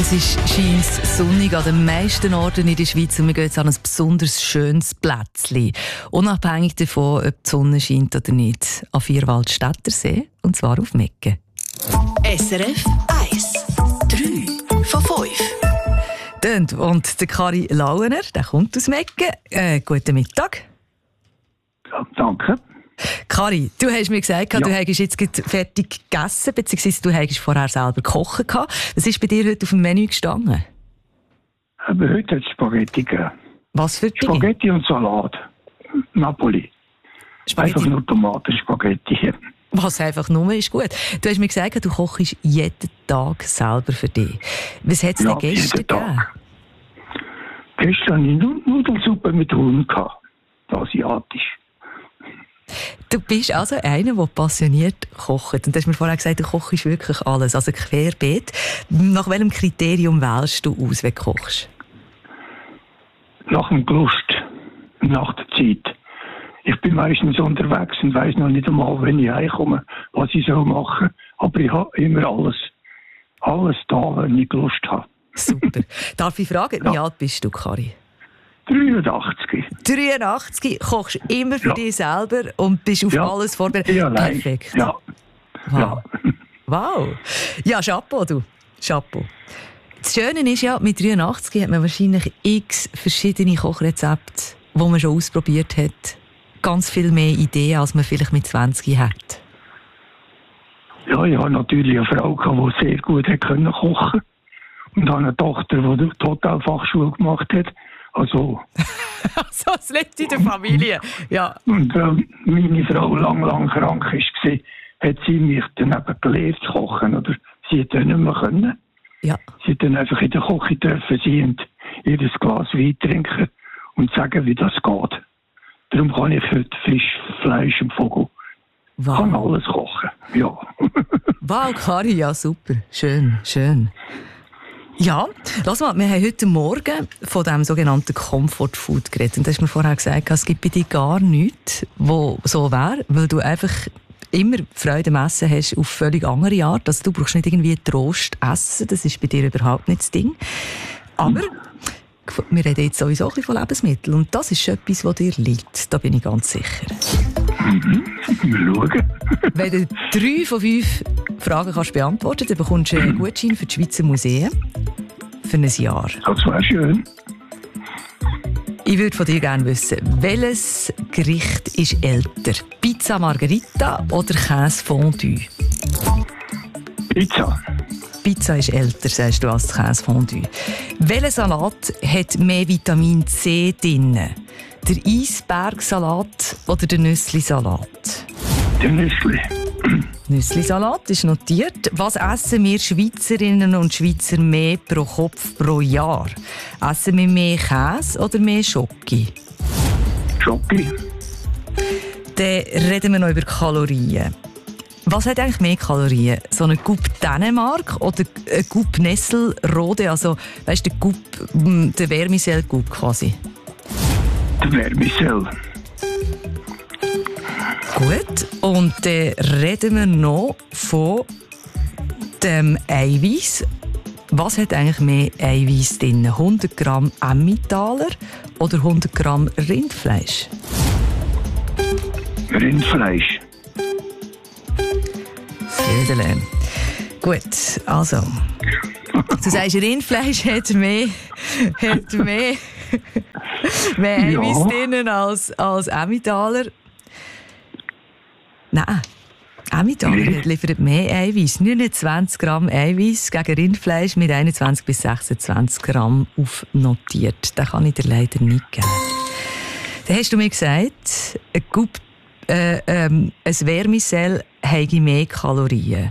Es ist scheint sonnig an den meisten Orten in der Schweiz und wir gehen jetzt an ein besonders schönes Plätzchen. Unabhängig davon, ob die Sonne scheint oder nicht. An Vierwaldstättersee, und zwar auf Meggen. SRF 1. 3 von 5. Und der Kari Lauener, der kommt aus Meggen. Guten Mittag. Ja, danke. Kari, du hast mir gesagt, du hättest jetzt fertig gegessen, beziehungsweise du hättest vorher selber gekocht. Was ist bei dir heute auf dem Menü gestanden? Aber heute hat es Spaghetti gegeben. Was für Dinge? Spaghetti und Salat. Napoli. Spaghetti. Einfach nur Tomatenspaghetti. Was einfach nur ist gut. Du hast mir gesagt, du kochst jeden Tag selber für dich. Was hat es denn gestern gegeben? Gestern hatte ich Nudelsuppe mit Huhn. Asiatisch. Du bist also einer, der passioniert kocht. Und du hast mir vorher gesagt, du kochst wirklich alles, also querbeet. Nach welchem Kriterium wählst du aus, wenn du kochst? Nach dem Lust, nach der Zeit. Ich bin meistens unterwegs und weiss noch nicht einmal, wenn ich heimkomme, was ich machen soll. Aber ich habe immer alles da, wenn ich Lust habe. Super. Darf ich fragen, wie alt bist du, Kari? 83. 83, kochst immer für dich selber und bist auf alles vorbereitet. Ja, perfekt. Ja. Wow. Ja. Wow. Ja, Chapeau, du. Chapeau. Das Schöne ist ja, mit 83 hat man wahrscheinlich x verschiedene Kochrezepte, die man schon ausprobiert hat. Ganz viel mehr Ideen, als man vielleicht mit 20 hat. Ja, ich hatte natürlich eine Frau, die sehr gut kochen konnte. Und habe eine Tochter, die die Hotelfachschule gemacht hat. Also so das letzte in der Familie. Ja. Und meine Frau lang krank war, hat sie mich dann eben gelehrt zu kochen. Oder sie hat dann nicht mehr können. Ja. Sie hat dann einfach in der Küche dürfen sie und ihr Glas Wein trinken und sagen, wie das geht. Darum kann ich heute Fisch, Fleisch und Vogel. Wow. Kann alles kochen. Ja. Wow, Kari, ja super. Schön, schön. Ja, lass mal, wir haben heute Morgen von dem sogenannten Comfort Food geredet. Und du hast mir vorher gesagt, es gibt bei dir gar nichts, was so wäre, weil du einfach immer Freude am Essen hast auf völlig andere Art. Also du brauchst nicht irgendwie Trost essen, das ist bei dir überhaupt nicht das Ding. Aber wir reden jetzt sowieso ein bisschen von Lebensmitteln und das ist etwas, was dir liegt, da bin ich ganz sicher. Wir schauen. Wenn du 3 von 5 Fragen kannst beantworten, dann bekommst du einen Gutschein für die Schweizer Museen für ein Jahr. Das wäre schön. Ich würde von dir gerne wissen, welches Gericht ist älter? Pizza Margherita oder Käse Fondue? Pizza. Pizza ist älter, sagst du, als Käse Fondue. Welcher Salat hat mehr Vitamin C drin? Der Eisbergsalat oder der Nüsslisalat? Der Nüssli. Nüsslisalat ist notiert. Was essen wir Schweizerinnen und Schweizer mehr pro Kopf pro Jahr? Essen wir mehr Käse oder mehr Schoki? Schoki. Dann reden wir noch über Kalorien. Was hat eigentlich mehr Kalorien? So eine Coupe Dänemark oder eine Coupe Nestle Rode? Also, weißt du, der Vermicelle Coupe quasi? Der Vermicelle. Gut, und dann reden wir noch von dem Eiweiß. Was hat eigentlich mehr Eiweiß drin? 100 Gramm Emmentaler oder 100 Gramm Rindfleisch? Rindfleisch. Södele. Gut, also. Du sagst, Rindfleisch hat mehr Eiweiß drin als Emmentaler. Nein, Emmentaler liefert mehr Eiweiß. 29 Gramm Eiweiß gegen Rindfleisch mit 21 bis 26 Gramm aufnotiert. Das kann ich dir leider nicht geben. Dann hast du mir gesagt, ein Vermicelle habe mehr Kalorien.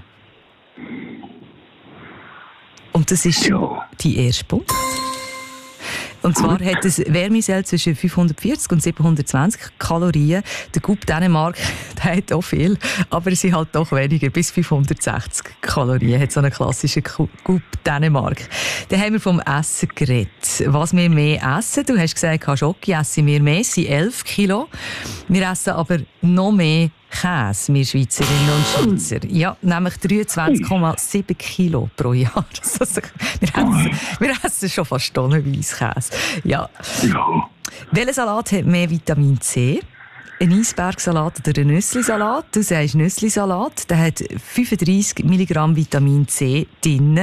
Und das ist dein erster Punkt. Und zwar hat das Vermicelle zwischen 540 und 720 Kalorien. Der Coupe Dänemark, der hat auch viel, aber es sind halt doch weniger, bis 560 Kalorien hat so eine klassische Coupe Dänemark. Dann haben wir vom Essen geredet. Was wir mehr essen, du hast gesagt, Schoki essen wir mehr, es sind 11 Kilo. Wir essen aber noch mehr Käse, wir Schweizerinnen und Schweizer. Ja, nämlich 23,7 Kilo pro Jahr. Wir essen schon fast tonnenweise Käse. Ja. Welcher Salat hat mehr Vitamin C? Ein Eisbergsalat oder ein Nüsslisalat? Du sagst Nüsslisalat, der hat 35 Milligramm Vitamin C drin.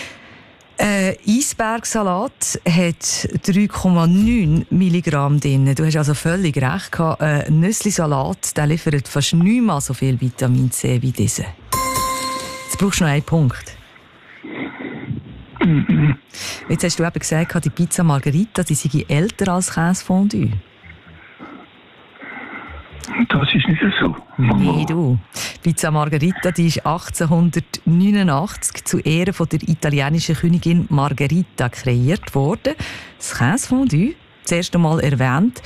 Eisbergsalat hat 3,9 Milligramm drin. Du hast also völlig recht gehabt. Nüsslisalat, der liefert fast 9-mal so viel Vitamin C wie dieser. Jetzt brauchst du noch einen Punkt. Jetzt hast du eben gesagt, die Pizza Margherita, die sei älter als Käsefondue. Das ist nicht so. Nee, du. Pizza Margherita, die ist 1889 zu Ehren von der italienischen Königin Margherita kreiert worden. Das Käsefondue, das erste Mal erwähnt,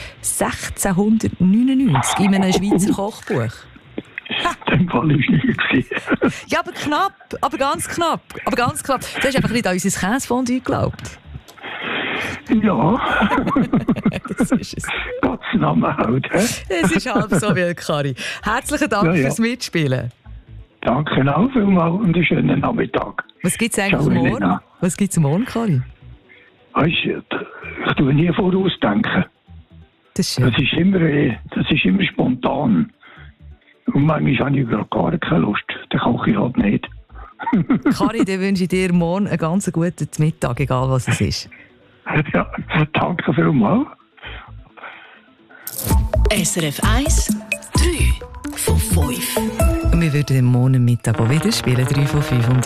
1699 in einem Schweizer Kochbuch. Den Fall ist nicht gesehen. Ja, aber knapp. Aber ganz knapp. Du hast einfach nicht an unser Käsefondue geglaubt. Ja. Das ist es. Gottes Name halt. Es ist halb so wild, Kari. Herzlichen Dank fürs Mitspielen. Danke auch vielmals und einen schönen Nachmittag. Was gibt es eigentlich morgen? Was gibt es morgen, Kari? Ich tue nie vorausdenken. Das ist schön. Das ist immer spontan. Und manchmal habe ich gar keine Lust. Dann koche ich halt nicht. Kari, dann wünsche ich dir morgen einen ganz guten Mittag, egal was es ist. Ja, danke vielmals. SRF 1, 3 von 5. Wir würden morgen Mittag auch wieder spielen, 3 von 5.